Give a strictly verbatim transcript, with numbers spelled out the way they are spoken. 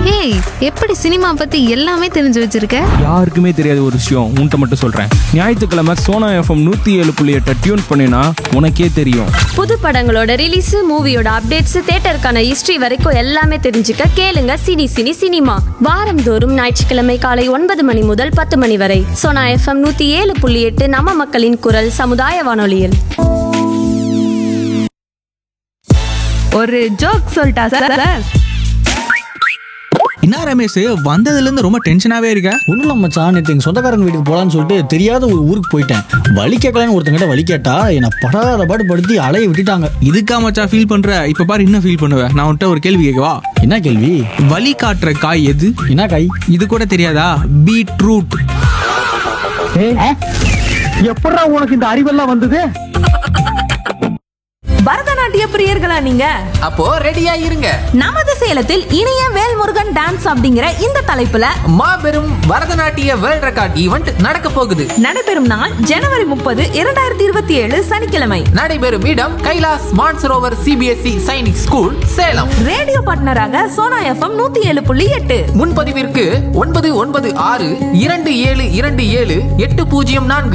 ஏய் எப்படி சினிமா பத்தி எல்லாமே தெரிஞ்சு வச்சிருக்க? யாருக்குமே தெரியாத ஒரு விஷயம் உன்கிட்ட மட்டும் சொல்றேன். ஞாயிற்றுக்கிழமை சோனா எஃப்எம் நூத்தி ஏழு புள்ளி எட்டை டியூன் பண்ணினா உனக்கே தெரியும். புது படங்களோட ரிலீஸ், மூவியோட அப்டேட்ஸ், தியேட்டருக்கான ஹிஸ்டரி வரைக்கும் எல்லாமே தெரிஞ்சுக்க கேளுங்க சினி சினி சினிமா. வாரந்தோறும் ஞாயிற்றுக்கிழமை காலை ஒன்பது மணி முதல் பத்து மணி வரை சோனா எஃப்எம் நூத்தி ஏழு புள்ளி எட்டு நம்ம மக்களின் குரல் சமுதாய வானொலியில். ஒரு ஜோக் சொல்லிட்டா சார்? என்ன ரமேஷ், வந்ததுல இருந்து ரொம்ப டென்ஷனாவே இருக்க? ஒன்றும் இல்லை மச்சான், நேற்று எங்கள் சொந்தக்காரங்க வீட்டுக்கு போகலான்னு சொல்லிட்டு தெரியாத ஒரு ஊருக்கு போயிட்டேன். வழி கேட்கலான்னு ஒருத்தங்கிட்ட வழி கேட்டா என்னை படாத பாடு படுத்தி அலைய விட்டுட்டாங்க. இதுக்கா மச்சான் ஃபீல் பண்ற? இப்ப பாரு என்ன ஃபீல் பண்ணுவ. நான் உன்கிட்ட ஒரு கேள்வி கேட்கவா? என்ன கேள்வி? வழி காட்டுற காய் எது? என்ன காய்? இது கூட தெரியாதா? பீட்ரூட். எப்படா உனக்கு இந்த அறிவெல்லாம் வந்தது? பரதநாட்டிய பிரியர்களா நீங்க? அப்போ ரெடியா இருங்க. நமது சேலத்தில் இனிய வேல்முருகன் டான்ஸ் அப்படிங்கிற இந்த தலைப்புல மாபெரும் பரதநாட்டிய வேர்ல்ட் ரெக்கார்ட் ஈவெண்ட் நடக்க போகுது. நடைபெறும் நாள் ஜனவரி முப்பது இரண்டாயிரத்தி இருபத்தி ஏழு சனிக்கிழமை. நடைபெறும் இடம் Kailash Mansarovar CBSE Sainik school, Salem. Radio பார்ட்னராக சோனா எஃப்எம் நூத்தி ஏழு புள்ளி எட்டு. முன்பதிவிற்கு ஒன்பது ஒன்பது ஆறு இரண்டு ஏழு இரண்டு ஏழு எட்டு பூஜ்ஜியம் நான்கு.